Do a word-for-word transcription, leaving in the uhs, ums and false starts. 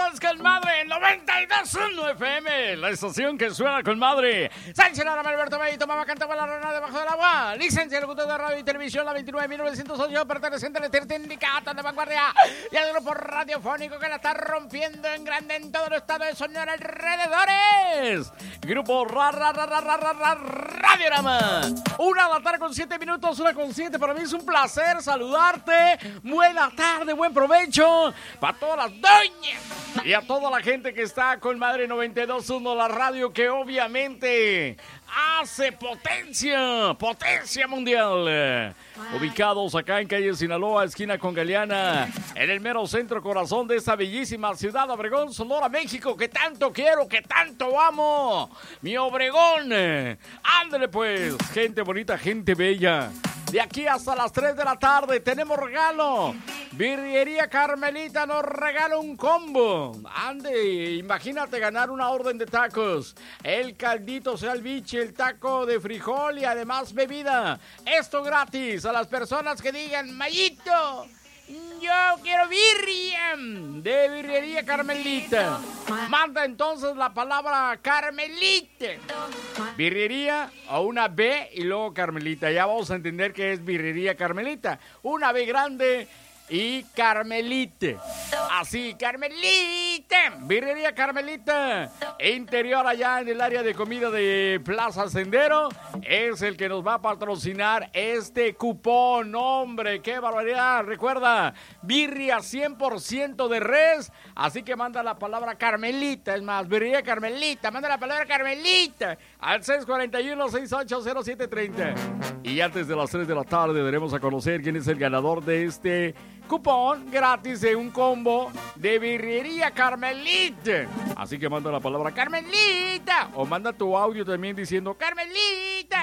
todos con madre, noventa y dos punto uno F M, la estación que suena con madre. Sánchez Lara, Alberto Medito, mamá cantaba la rana debajo del agua. Licencia locutor de radio y televisión, la veintinueve mil novecientos ocho, perteneciente al sindicato de vanguardia y al grupo radiofónico que la está rompiendo en grande en todo el estado de Sonora alrededores. Grupo ra, ra, ra, ra, ra, ra, ra, Radiorama. Una de la tarde con siete minutos, una con siete. Para mí es un placer saludarte. Buena tarde, buen provecho para todas las doñas y a toda la gente que está con Madre noventa y dos punto uno, la radio que obviamente hace potencia, potencia mundial. Ubicados acá en calle Sinaloa, esquina con Galeana, en el mero centro corazón de esta bellísima ciudad, Obregón, Sonora, México, que tanto quiero, que tanto amo. Mi Obregón. Ándale pues, gente bonita, gente bella. De aquí hasta las tres de la tarde tenemos regalo. Birrería Carmelita nos regala un combo. Ande, imagínate ganar una orden de tacos. El caldito, sea el biche, el taco de frijol y además bebida. Esto gratis a las personas que digan, Mayito, yo quiero birria de Birrería Carmelita. Manda entonces la palabra Carmelita. Birrería o una B y luego Carmelita. Ya vamos a entender que es Birrería Carmelita. Una B grande y Carmelita. Así, Carmelita. Birrería Carmelita. Interior allá en el área de comida de Plaza Sendero. Es el que nos va a patrocinar este cupón. Hombre, qué barbaridad. Recuerda, birria cien por ciento de res. Así que manda la palabra Carmelita. Es más, Birrería Carmelita. Manda la palabra Carmelita al seis cuatro uno, seis ocho cero siete tres cero. Y antes de las tres de la tarde daremos a conocer quién es el ganador de este cupón gratis de un combo de Birrería Carmelita. Así que manda la palabra Carmelita o manda tu audio también diciendo Carmelita